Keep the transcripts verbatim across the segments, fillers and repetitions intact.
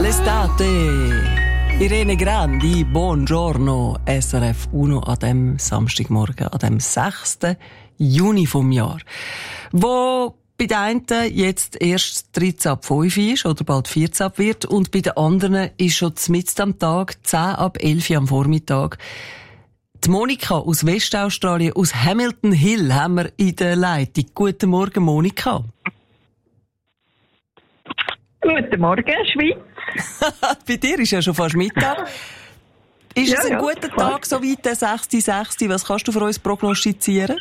L'estate. Irene Grandi, buongiorno, S R F Uno an dem Samstagmorgen, an dem sechsten Juni vom Jahr. Wo bei den einen jetzt erst dreizehn ab fünf ist oder bald vierzehn ab wird und bei den anderen ist schon mitten am Tag zehn ab elf am Vormittag. Die Monika aus Westaustralien, aus Hamilton Hill, haben wir in der Leitung. Guten Morgen, Monika. Guten Morgen, Schweiz. Bei dir ist ja schon fast Mittag. Ist ja, es ein ja, guter klar. Tag, so weit der sechste sechste Was kannst du für uns prognostizieren?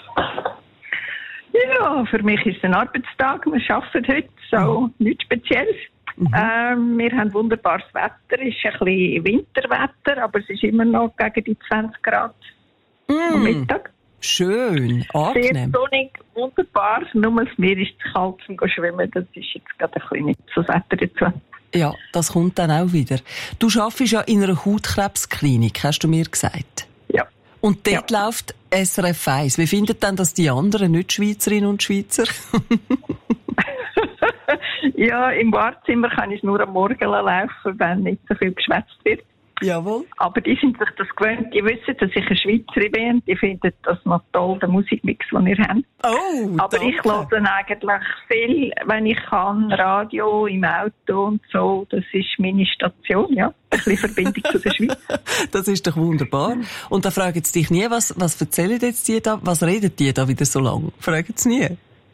Ja, für mich ist es ein Arbeitstag. Wir arbeiten heute, so mhm. nichts Spezielles. Mhm. Ähm, wir haben wunderbares Wetter. Es ist ein bisschen Winterwetter, aber es ist immer noch gegen die zwanzig Grad Mhm. am Mittag. Schön, Sehr angenehm. sonnig, wunderbar. Nur das Meer ist zu kalt zum Schwimmen. Das ist jetzt gerade ein bisschen nicht so das Wetter dazu. Ja, das kommt dann auch wieder. Du arbeitest ja in einer Hautkrebsklinik, hast du mir gesagt. Ja. Und dort Ja. läuft S R F eins. Wie findet denn das die anderen Nicht-Schweizerinnen und Schweizer? Ja, im Wartezimmer kann ich nur am Morgen laufen, wenn nicht so viel geschwätzt wird. Jawohl. Aber die sind sich das gewöhnt. Die wissen, dass ich eine Schweizerin bin und die finden das noch toll, den Musikmix, den wir haben. Oh, Aber danke. ich höre eigentlich viel, wenn ich kann, Radio, im Auto und so. Das ist meine Station, ja. Ein bisschen Verbindung zu der Schweiz. Das ist doch wunderbar. Und da fragen sie dich nie, was, was erzählen jetzt die da, was reden die da wieder so lang? Fragen sie nie?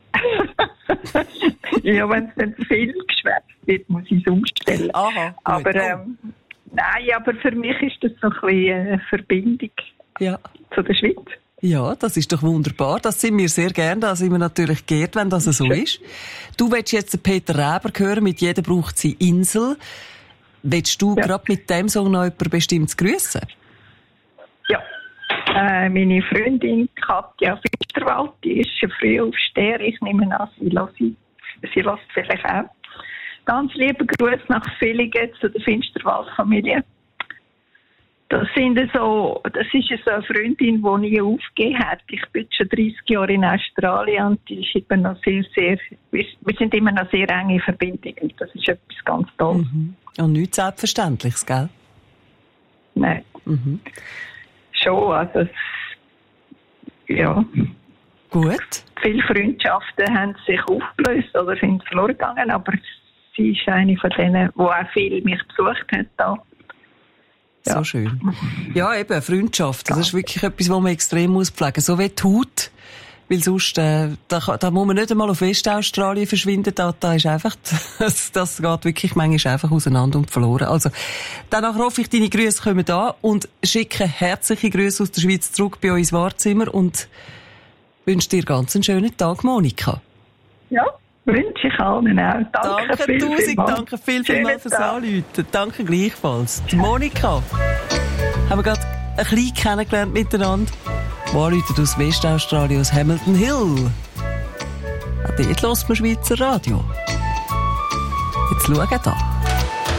Ja, wenn es dann viel geschwätzt wird, muss ich es umstellen. Aha, gut. Aber, Oh. ähm, nein, aber für mich ist das so ein bisschen eine Verbindung Ja. zu der Schweiz. Ja, das ist doch wunderbar. Das sind wir sehr gern. Da sind wir natürlich geehrt, wenn das so ist. Du willst jetzt den Peter Reber hören, mit «Jeder braucht seine Insel». Willst du Ja. gerade mit dem Song noch jemanden bestimmt grüßen? Ja. Äh, meine Freundin Katja Finsterwald, die ist schon früh aufsteher. Ich nehme an, sie lässt, sie lässt vielleicht auch. Ganz liebe Grüße nach Villingen zu der Finsterwald-Familie. Das sind so, das ist so eine Freundin, die nie aufgegeben hat. Ich bin schon dreißig Jahre in Australien und die ist immer noch sehr, sehr, wir, wir sind immer noch sehr enge Verbindungen. Das ist etwas ganz Tolles. Mhm. Und nichts Selbstverständliches, gell? Nein. Mhm. Schon, also, es- ja. Gut. Viele Freundschaften haben sich aufgelöst oder sind verloren gegangen, aber sie ist eine von denen, die auch viel mich besucht hat. Da. So Ja. schön. Ja, eben, Freundschaft. Das ist wirklich etwas, was man extrem muss pflegen. So wie die Haut. Weil sonst, äh, da, kann- da muss man nicht einmal auf Westaustralien verschwinden. Da, da ist einfach, das, das geht wirklich manchmal einfach auseinander und verloren. Also, danach hoffe ich, deine Grüße kommen da und schicke herzliche Grüße aus der Schweiz zurück bei uns ins Wahrzimmer und wünsche dir ganz einen schönen Tag, Monika. Ja, wünsche ich allen auch. Danke, Danke, viel, tausend vielmals. Danke, viel, Schönen vielmals fürs Tag. Anrufen. Danke gleichfalls. Die Monika haben wir gerade ein bisschen kennengelernt miteinander. Die anrufen aus Westaustralien, aus Hamilton Hill. Auch dort hört man Schweizer Radio. Jetzt schauen da.